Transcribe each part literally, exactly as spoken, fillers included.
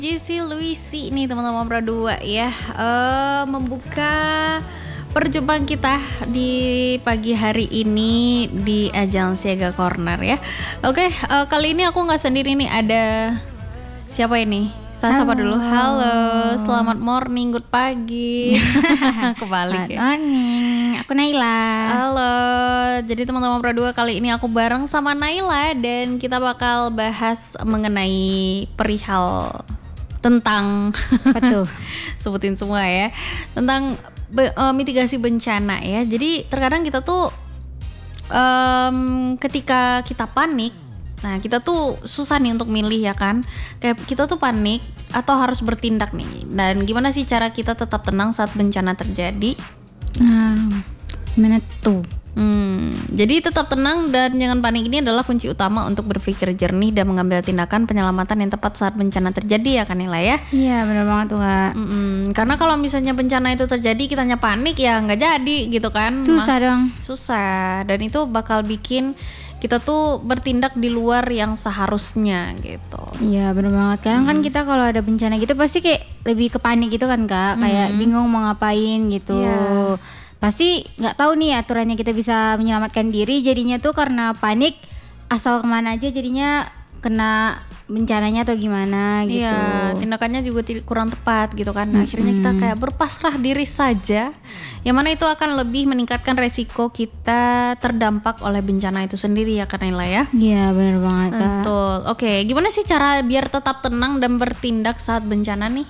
J C Luisi nih teman-teman Pro dua ya, uh, membuka perjumpaan kita di pagi hari ini di ajang Siaga Corner ya. Oke, uh, kali ini aku nggak sendiri nih, ada siapa ini? Kita sapa dulu. Halo, selamat morning, good pagi. Kebalik ya. Selamat morning, aku Naila. Halo, jadi teman-teman Pro dua kali ini aku bareng sama Naila dan kita bakal bahas mengenai perihal tentang Betul. sebutin semua ya, tentang be, uh, mitigasi bencana ya. Jadi terkadang kita tuh um, ketika kita panik, nah kita tuh susah nih untuk milih ya kan. Kayak kita tuh panik atau harus bertindak nih. Dan gimana sih cara kita tetap tenang saat bencana terjadi? Nah, gimana tuh? Hmm, jadi tetap tenang dan jangan panik ini adalah kunci utama untuk berpikir jernih dan mengambil tindakan penyelamatan yang tepat saat bencana terjadi ya kan Nila ya? Iya benar banget tuh Kak. Mm-mm, karena kalau misalnya bencana itu terjadi kitanya panik ya nggak jadi gitu kan? Susah Ma- dong. Susah, dan itu bakal bikin kita tuh bertindak di luar yang seharusnya gitu. Iya benar banget. Kadang kan kita kalau ada bencana gitu pasti kayak lebih ke panik gitu kan Kak. Kayak bingung mau ngapain gitu. Iya. Pasti nggak tahu nih aturannya kita bisa menyelamatkan diri. Jadinya tuh karena panik asal kemana aja jadinya kena bencananya atau gimana gitu. Iya, tindakannya juga ti- kurang tepat gitu kan. Nah, akhirnya kita kayak berpasrah diri saja, yang mana itu akan lebih meningkatkan resiko kita terdampak oleh bencana itu sendiri ya kan Nila ya. Iya benar banget Kak. Betul. Oke, gimana sih cara biar tetap tenang dan bertindak saat bencana nih?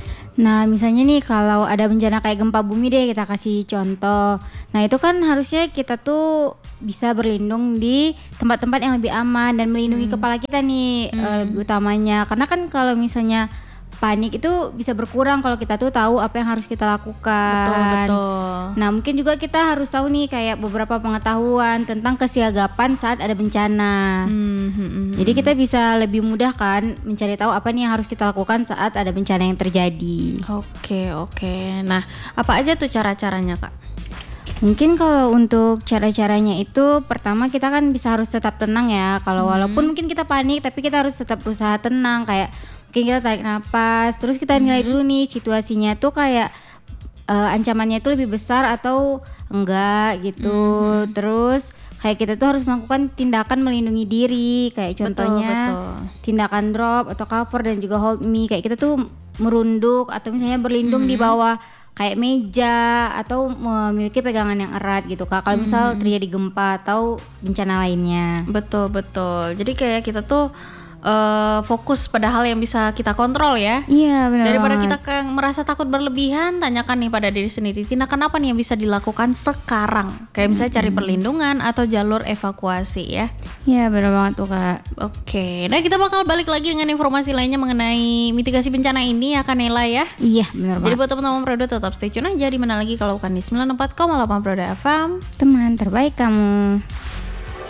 Nah misalnya nih kalau ada bencana kayak gempa bumi deh, kita kasih contoh. Nah itu kan harusnya kita tuh bisa berlindung di tempat-tempat yang lebih aman dan melindungi Hmm. kepala kita nih Hmm. eh, lebih utamanya. Karena kan kalau misalnya panik itu bisa berkurang kalau kita tuh tahu apa yang harus kita lakukan. Betul, betul. Nah mungkin juga kita harus tahu nih kayak beberapa pengetahuan tentang kesiagapan saat ada bencana. Hmm, hmm, hmm. Jadi kita bisa lebih mudah kan mencari tahu apa nih yang harus kita lakukan saat ada bencana yang terjadi. Oke, oke. Nah, apa aja tuh cara-caranya, Kak? Mungkin kalau untuk cara-caranya itu pertama kita kan bisa harus tetap tenang ya. Kalau walaupun mungkin kita panik tapi kita harus tetap berusaha tenang, kayak mungkin kita tarik nafas, terus kita nilai dulu nih situasinya tuh kayak eh, ancamannya itu lebih besar atau enggak gitu. Terus kayak kita tuh harus melakukan tindakan melindungi diri, kayak contohnya betul. tindakan drop atau cover dan juga hold me, kayak kita tuh merunduk atau misalnya berlindung di bawah kayak meja atau memiliki pegangan yang erat gitu Kak. Kalau misal terjadi gempa atau bencana lainnya. Betul, betul. Jadi kayak kita tuh eh, fokus pada hal yang bisa kita kontrol ya. Iya benar. Daripada banget. kita kayak merasa takut berlebihan, tanyakan nih pada diri sendiri, tindakan apa nih yang bisa dilakukan sekarang? Kayak misalnya cari perlindungan atau jalur evakuasi ya. Iya benar banget tuh Kak. Oke, nah kita bakal balik lagi dengan informasi lainnya mengenai mitigasi bencana ini ya Kanela ya. Iya benar Jadi banget. buat teman-teman Prodo tetap stay tune aja di mana lagi kalau bukan di sembilan puluh empat koma delapan Prodo F M. Teman terbaik kamu.